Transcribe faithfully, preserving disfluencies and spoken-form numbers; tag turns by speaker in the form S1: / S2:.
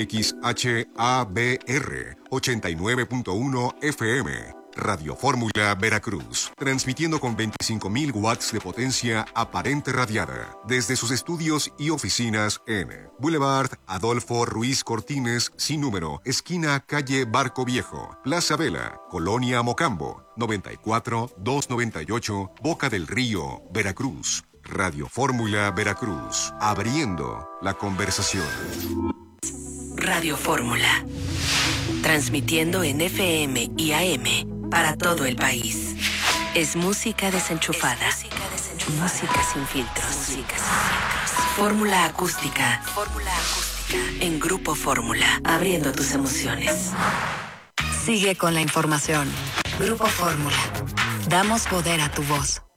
S1: X H A B R ochenta y nueve punto uno F M. Radio Fórmula Veracruz, transmitiendo con veinticinco mil watts de potencia aparente radiada desde sus estudios y oficinas en Boulevard Adolfo Ruiz Cortines, sin número, esquina calle Barco Viejo, Plaza Vela, Colonia Mocambo, noventa y cuatro doscientos noventa y ocho, Boca del Río, Veracruz. Radio Fórmula Veracruz, abriendo la conversación.
S2: Radio Fórmula, transmitiendo en F M y A M para todo el país. Es música desenchufada. Es música desenchufada. Música sin filtros. Música sin filtros. Fórmula acústica. Fórmula acústica. En Grupo Fórmula, abriendo tus emociones.
S3: Sigue con la información. Grupo Fórmula. Damos poder a tu voz.